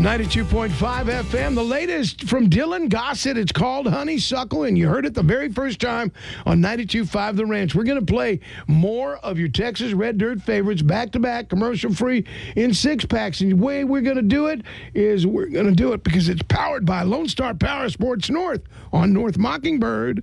92.5 FM. The latest from Dylan Gossett. It's called Honeysuckle, and you heard it the very first time on 92.5 The Ranch. We're going to play more of your Texas Red Dirt favorites back-to-back, commercial-free, in six-packs. And the way we're going to do it is we're going to do it because it's powered by Lone Star Power Sports North on North Mockingbird.